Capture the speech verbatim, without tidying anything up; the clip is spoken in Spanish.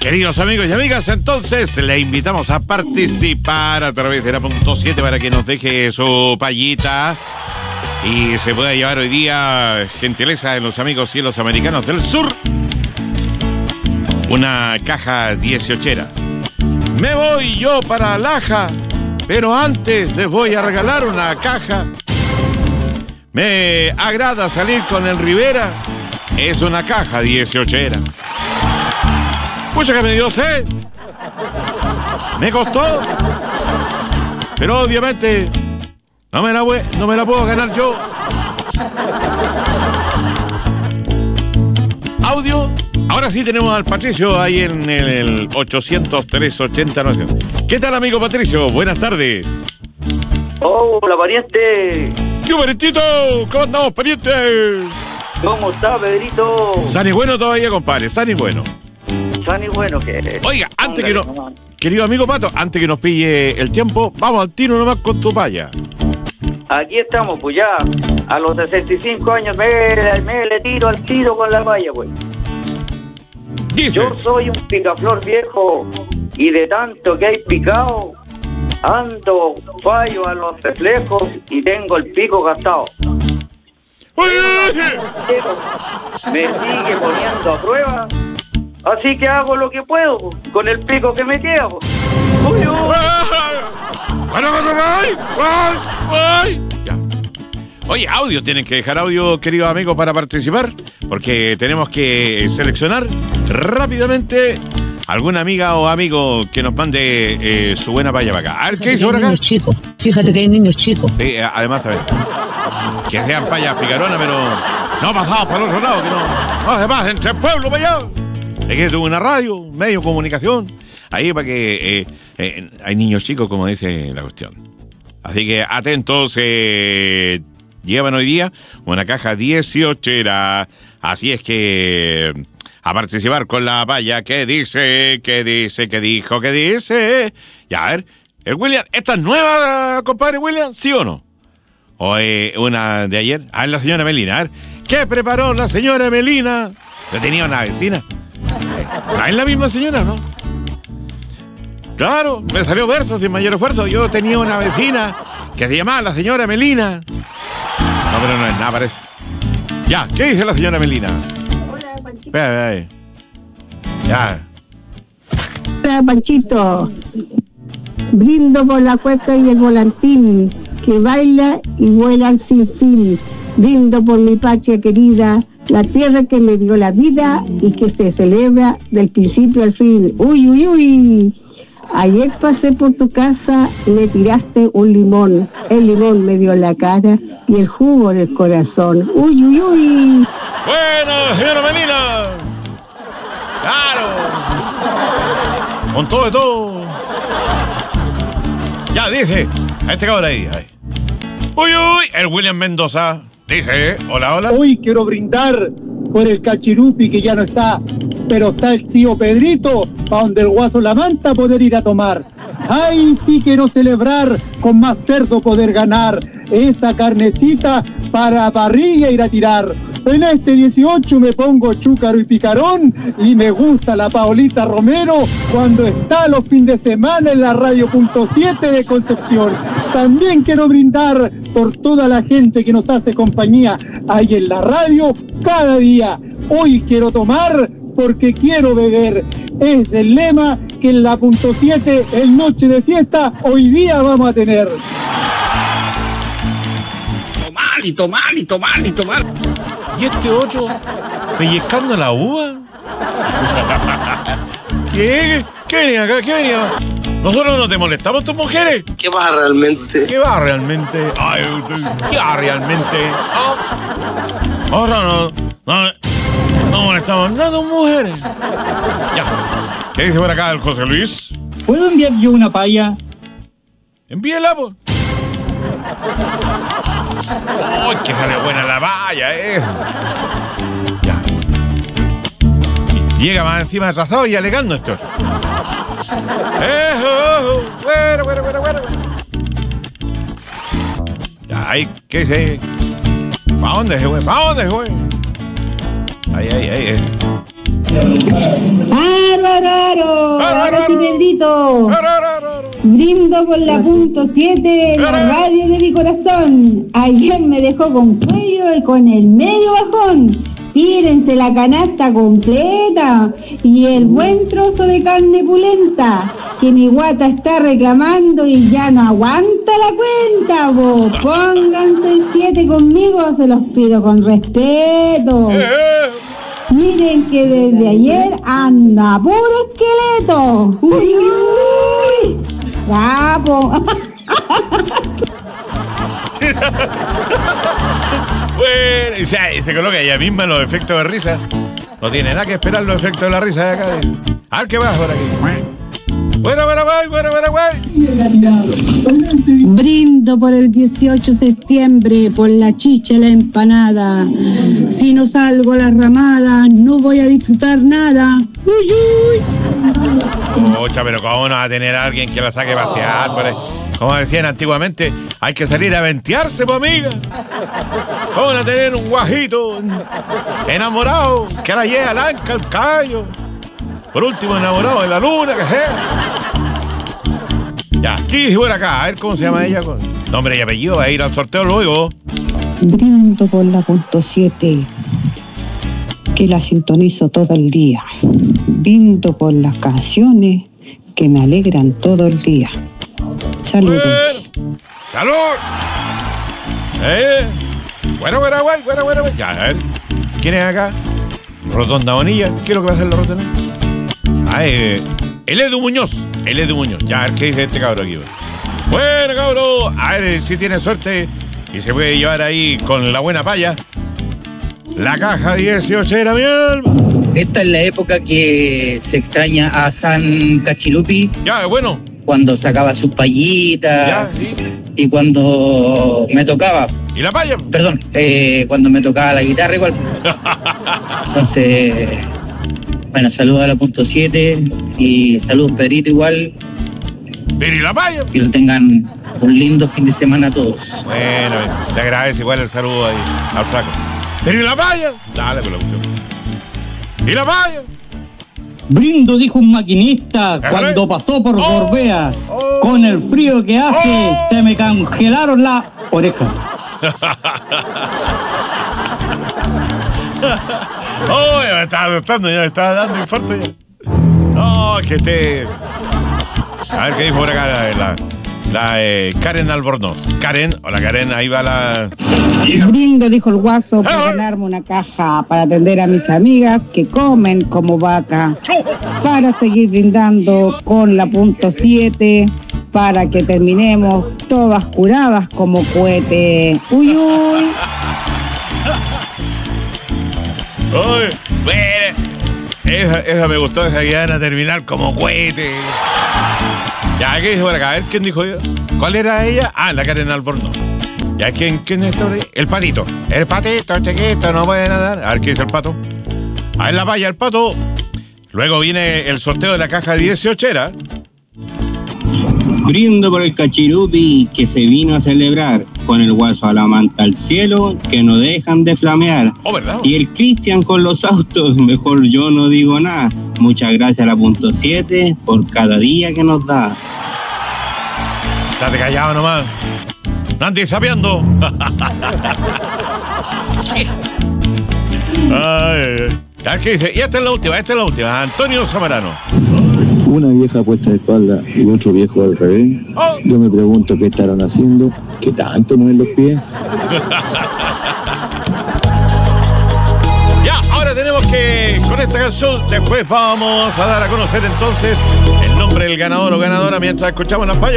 Queridos amigos y amigas, entonces le invitamos a participar a través de la punto siete para que nos deje su payita y se pueda llevar hoy día, gentileza de los amigos y los americanos del sur, una caja dieciochera. Me voy yo para Laja, pero antes les voy a regalar una caja. Me agrada salir con el Rivera, es una caja dieciochera. Pucha que me dio sed, me costó, pero obviamente no me la, voy, no me la puedo ganar yo. Audio, ahora sí tenemos al Patricio ahí en el ochocientos tres ochenta novecientos. ¿Qué tal, amigo Patricio? Buenas tardes. Oh, hola, pariente. ¿Qué parientito? ¿Cómo andamos, pariente? ¿Cómo está, Pedrito? San y bueno todavía, compadre, san y bueno. San y bueno que... Oiga, antes que no... Querido amigo Pato, antes que nos pille el tiempo, vamos al tiro nomás con tu paya. Aquí estamos, pues ya, a los sesenta y cinco años me, me le tiro al tiro con la paya, pues. Dice. Yo soy un picaflor viejo y de tanto que hay picado, ando fallo a los reflejos y tengo el pico gastado. Me sigue poniendo a prueba. Así que hago lo que puedo con el pico que me queda. Uy, uy. Ya. Oye, audio, tienen que dejar audio, queridos amigos, para participar, porque tenemos que seleccionar rápidamente alguna amiga o amigo que nos mande eh, su buena paya para acá. A ver, ¿qué dice por acá? Niños chicos. Fíjate que hay niños chicos. Sí, además también. Que sean payas picaronas, pero no pasados para el otro lado, que no, no se pasen entre el pueblo para allá. Es que tuvo una radio, medio de comunicación, ahí para que eh, eh, hay niños chicos, como dice la cuestión. Así que atentos, eh, llevan hoy día una caja dieciochera. Así es que a participar con la paya. ¿Qué dice? ¿Qué dice? ¿Qué dijo? ¿Qué dice? Ya, a ver, el William, ¿esta es nueva, compadre William? ¿Sí o no? ¿O eh, una de ayer? A ver, la señora Melina, a ver, ¿qué preparó la señora Melina? Yo tenía una vecina. ¿No es la misma señora, no? Claro, me salió verso sin mayor esfuerzo. Yo tenía una vecina que se llamaba la señora Melina. No, pero no es nada, parece. Ya, ¿qué dice la señora Melina? Hola, Panchito. Espera, espera. Ya. Hola, Panchito. Brindo por la cueca y el volantín, que baila y vuela sin fin. Brindo por mi patria querida, la tierra que me dio la vida y que se celebra del principio al fin. Uy, uy, uy. Ayer pasé por tu casa y me tiraste un limón. El limón me dio en la cara y el jugo en el corazón. Uy, uy, uy. Bueno, señora Melina. Claro. Con todo de todo. Ya, dice. A este cabrón ahí, ahí. Uy, uy. El William Mendoza. Dice, hola, hola. Hoy quiero brindar por el cachirupi que ya no está, pero está el tío Pedrito, pa' donde el guaso la manta poder ir a tomar. Ay, sí quiero celebrar, con más cerdo poder ganar, esa carnecita para parrilla ir a tirar. En este dieciocho me pongo chúcaro y picarón y me gusta la Paolita Romero cuando está los fines de semana en la radio punto siete de Concepción. También quiero brindar por toda la gente que nos hace compañía ahí en la radio cada día. Hoy quiero tomar porque quiero beber. Es el lema que en la punto siete, el noche de fiesta, hoy día vamos a tener. Tomar y tomar y tomar y tomar. ¿Y este otro pellizcando la uva? ¿Qué? ¿Qué venía acá? ¿Qué venía? ¿Nosotros no te molestamos, tus mujeres? ¿Qué va realmente? ¿Qué va realmente? Ay, ¿qué va realmente? ¿Ah? Ahora no, no, no molestamos nada, mujeres. Ya. ¿Qué dice por acá el José Luis? ¿Puedo enviar yo una paya? Envíela, pues. ¡Ay, que sale buena la valla, eh! Ya. Llega más encima atrasado y alegando estos. ¡Eh, oh, oh! ¡Bueno, bueno, bueno, bueno! Ya, ahí, ¿qué se? ¿Para dónde se fue? ¿Para dónde se fue? Ahí, ahí, ahí. ¡Aro, aro, aro! Ahora sí, Pedrito. Brindo por la punto siete, la radio de mi corazón. Ayer me dejó con cuello y con el medio bajón. Tírense la canasta completa y el buen trozo de carne pulenta, que mi guata está reclamando y ya no aguanta la cuenta, vos. Pónganse el siete conmigo, se los pido con respeto. Miren que desde ayer anda puro esqueleto. Uy, uy. Capo. Bueno, y se, y se coloca ella misma los efectos de risa. No tiene nada que esperar los efectos de la risa de acá. A ver qué va por aquí. Bueno, bueno, bueno, bueno, bueno, bueno. Brindo por el dieciocho de septiembre, por la chicha y la empanada. Si no salgo a la ramada, no voy a disfrutar nada. Uy, uy. Ocha, pero ¿cómo no va a tener a alguien que la saque a pasear por ahí? Como decían antiguamente, hay que salir a ventearse, pues, amiga. ¿Cómo van a tener un guajito enamorado que ahora llega al anca, al callo? Por último, enamorado de la luna, que sea. Ya, aquí por acá, a ver cómo se llama ella. Con nombre y apellido, va a ir al sorteo luego. Brindo por la punto siete, que la sintonizo todo el día. Brindo por las canciones que me alegran todo el día. Saludos. Bueno, ¡salud! Eh. Bueno, bueno, bueno, bueno, bueno. Ya, a ver. ¿Quién es acá? Rotonda Bonilla. ¿Qué es lo que va a hacer la Rotonda? Ah, eh. El Edu Muñoz. El Edu Muñoz. Ya, a ver qué dice este cabro aquí. Bueno, cabro. A ver si tiene suerte y se puede llevar ahí con la buena paya la caja dieciocho era mi alma. Esta es la época que se extraña a San Cachirupi. Ya, bueno. Cuando sacaba sus payitas. Ya, sí. Y cuando me tocaba. ¿Y la paya? Perdón, eh, cuando me tocaba la guitarra igual. Entonces, bueno, saludos a la punto siete y saludos Pedrito igual. ¿Pero y la paya? Que lo tengan un lindo fin de semana a todos. Bueno, te agradece igual el saludo ahí al flaco. ¿Pero y la paya? Dale, pues lo escucho. ¿Y la paya? Brindo, dijo un maquinista cuando pasó por oh, Gorbea. Oh, Con el frío que hace, oh, se me congelaron las orejas. Oh, ya me estaba asustando, ya me estaba dando infarto ya. No, que este. A ver qué dijo por acá la, la, la eh, Karen Albornoz. Karen, hola Karen, ahí va la. Brindo, dijo el guaso, por ganarme una caja para atender a mis amigas que comen como vaca. Para seguir brindando con la punto siete, para que terminemos todas curadas como cohete. Uy, uy. Uy, bueno, esa, esa me gustó, esa que van a terminar como cohete. Ya, ¿qué dijo por acá? A ver, ¿quién dijo yo? ¿Cuál era ella? Ah, la Karen Albornoz. ¿Ya quién, quién está por ahí? El patito. El patito, chiquito, no puede nadar. A ver, ¿qué dice el pato? A ver, la valla, el pato. Luego viene el sorteo de la caja dieciochera. Brindo por el Cachirupi que se vino a celebrar, con el guaso a la manta al cielo que no dejan de flamear. Oh, ¿verdad? Y el Cristian con los autos, mejor yo no digo nada. Muchas gracias a la punto siete por cada día que nos da. Estate callado nomás. No andes sabiendo. Ay, ay. A ver, ¿qué dice? Y esta es la última, esta es la última. Antonio Samarano. Una vieja puesta de espalda y otro viejo al revés. Oh. Yo me pregunto qué estarán haciendo, qué tanto mueven los pies. Ya, ahora tenemos que, con esta canción, después vamos a dar a conocer entonces el nombre del ganador o ganadora mientras escuchamos las payas.